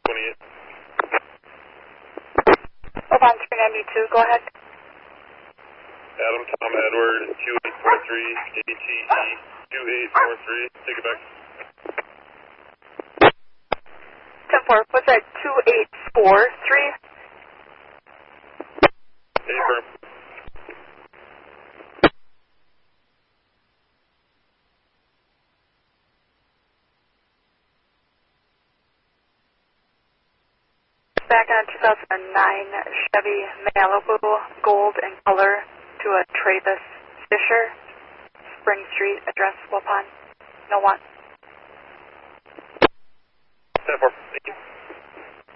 28. Oban 392, go ahead. Adam, Tom, Edward, 2843, ATE, 2843, take it back. 10-4, what's that, 2843? Affirm. Back on 2009 Chevy Malibu, gold in color, to a Travis Fisher, Spring Street, address Waupun, no one. 10-4, thank you.